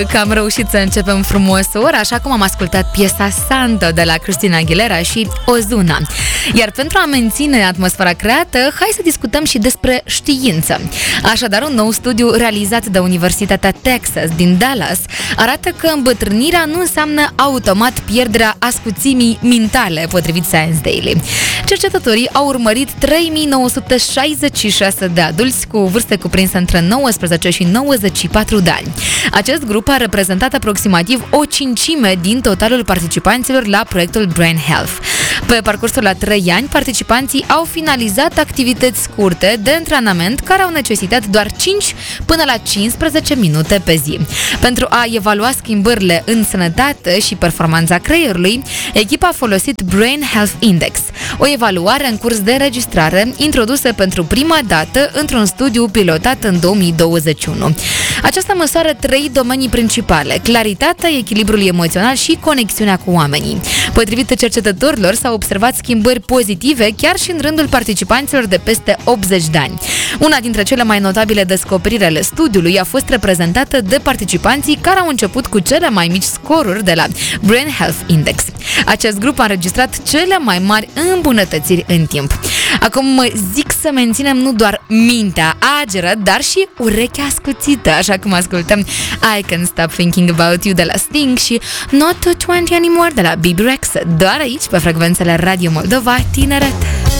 Că am reușit să începem frumos ora, așa cum am ascultat piesa Santo de la Christina Aguilera și Ozuna. Iar pentru a menține atmosfera creată, hai să discutăm și despre știință. Așadar, un nou studiu realizat de Universitatea Texas din Dallas arată că îmbătrânirea nu înseamnă automat pierderea ascuțimii mintale, potrivit Science Daily. Cercetătorii au urmărit 3966 de adulți cu vârste cuprinse între 19 și 94 de ani. Acest grup a reprezentat aproximativ o cincime din totalul participanților la proiectul Brain Health. Pe parcursul la 3 ani, participanții au finalizat activități scurte de antrenament care au necesitat doar 5 până la 15 minute pe zi. Pentru a evalua schimbările în sănătate și performanța creierului, echipa a folosit Brain Health Index, o evaluare în curs de înregistrare introdusă pentru prima dată într-un studiu pilotat în 2021. Aceasta măsoară 3 domenii principale: claritatea, echilibrul emoțional și conexiunea cu oamenii. Potrivit cercetătorilor, s-au observat schimbări pozitive chiar și în rândul participanților de peste 80 de ani. Una dintre cele mai notabile descoperiri ale studiului a fost reprezentată de participanții care au început cu cele mai mici scoruri de la Brain Health Index. Acest grup a înregistrat cele mai mari îmbunătățiri în timp. Acum zic să menținem nu doar mintea ageră, dar și urechea ascuțită, așa cum ascultăm I Can't Stop Thinking About You de la Sting și Not 20 Anymore de la Bibi Rexha, doar aici pe frecvențele Radio Moldova Tineret.